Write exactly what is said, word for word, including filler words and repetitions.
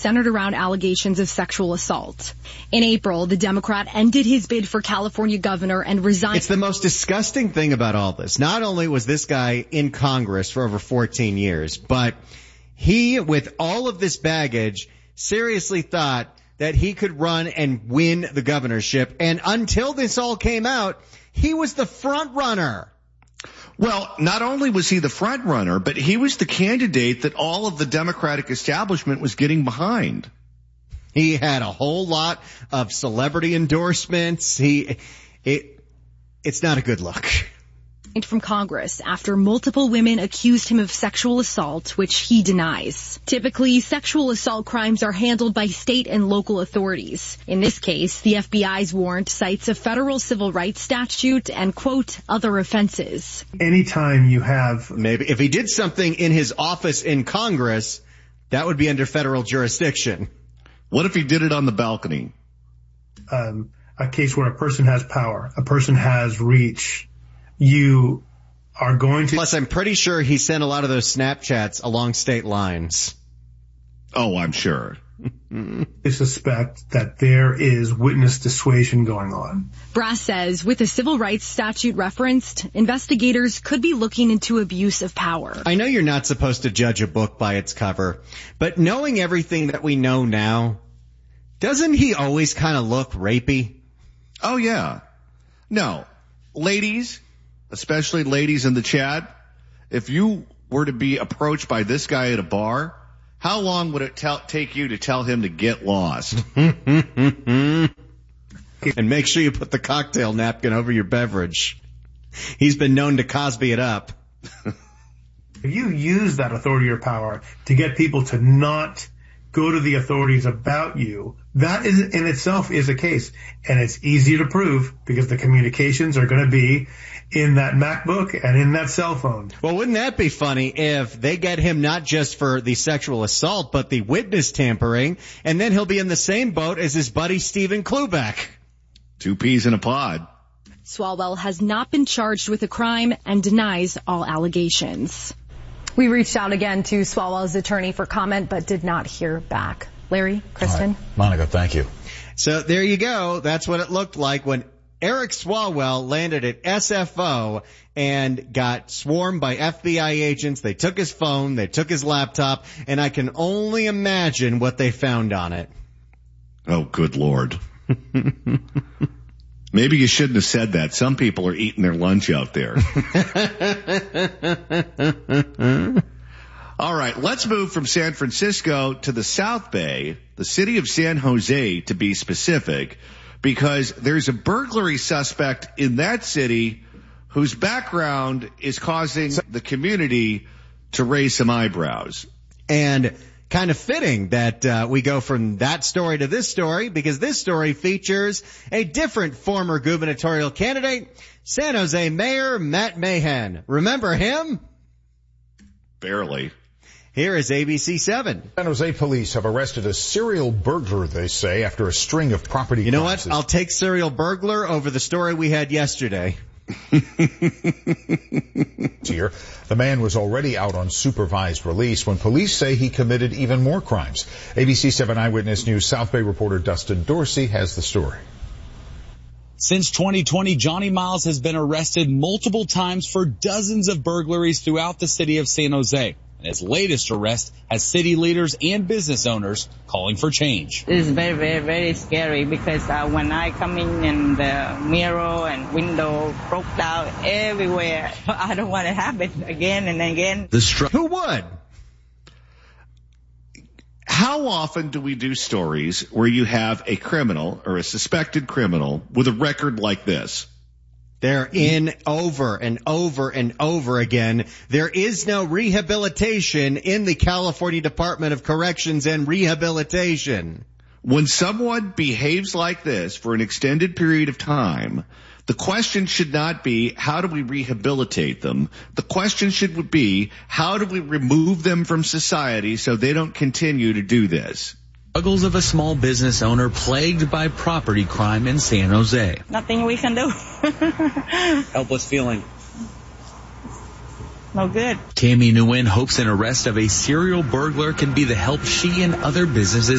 centered around allegations of sexual assault. In April, the Democrat ended his bid for California governor and resigned. It's the most disgusting thing about all this. Not only was this guy in Congress for over fourteen years, but he, with all of this baggage, seriously thought that he could run and win the governorship. And until this all came out, he was the front runner. Well, not only was he the front runner, but he was the candidate that all of the Democratic establishment was getting behind. He had a whole lot of celebrity endorsements. He, it, it's not a good look. From Congress after multiple women accused him of sexual assault, which he denies. Typically, sexual assault crimes are handled by state and local authorities. In this case, the F B I's warrant cites a federal civil rights statute and, quote, other offenses. Anytime you have... Maybe if he did something in his office in Congress, that would be under federal jurisdiction. What if he did it on the balcony? Um, a case where a person has power, a person has reach... You are going to... Plus, I'm pretty sure he sent a lot of those Snapchats along state lines. Oh, I'm sure. I suspect that there is witness dissuasion going on. Brass says with the civil rights statute referenced, investigators could be looking into abuse of power. I know you're not supposed to judge a book by its cover, but knowing everything that we know now, doesn't he always kind of look rapey? Oh, yeah. No. Ladies... especially ladies in the chat, if you were to be approached by this guy at a bar, how long would it tell, take you to tell him to get lost? And make sure you put the cocktail napkin over your beverage. He's been known to Cosby it up. If you use that authority or power to get people to not go to the authorities about you, that is in itself is a case. And it's easy to prove because the communications are going to be in that MacBook and in that cell phone. Well, wouldn't that be funny if they get him not just for the sexual assault, but the witness tampering, and then he'll be in the same boat as his buddy Stephen Klubeck. Two peas in a pod. Swalwell has not been charged with a crime and denies all allegations. We reached out again to Swalwell's attorney for comment, but did not hear back. Larry, Kristen? Right. Monica, thank you. So there you go. That's what it looked like when Eric Swalwell landed at S F O and got swarmed by F B I agents. They took his phone, they took his laptop, and I can only imagine what they found on it. Oh, good Lord. Maybe you shouldn't have said that. Some people are eating their lunch out there. All right, let's move from San Francisco to the South Bay, the city of San Jose to be specific, because there's a burglary suspect in that city whose background is causing the community to raise some eyebrows. And kind of fitting that uh, we go from that story to this story, because this story features a different former gubernatorial candidate, San Jose Mayor Matt Mahan. Remember him? Barely. Here is A B C seven. San Jose police have arrested a serial burglar, they say, after a string of property You know crimes. what? I'll take serial burglar over the story we had yesterday. Here, the man was already out on supervised release when police say he committed even more crimes. A B C seven Eyewitness News South Bay reporter Dustin Dorsey has the story. Since twenty twenty, Johnny Miles has been arrested multiple times for dozens of burglaries throughout the city of San Jose. And his latest arrest has city leaders and business owners calling for change. It's very, very, very scary because uh, when I come in and the mirror and window broke out everywhere, I don't want to happen again and again. The str- Who would? How often do we do stories where you have a criminal or a suspected criminal with a record like this? They're in over and over and over again. There is no rehabilitation in the California Department of Corrections and Rehabilitation. When someone behaves like this for an extended period of time, the question should not be, how do we rehabilitate them? The question should be, how do we remove them from society so they don't continue to do this? Struggles of a small business owner plagued by property crime in San Jose. Nothing we can do. Helpless feeling. No good. Tammy Nguyen hopes an arrest of a serial burglar can be the help she and other businesses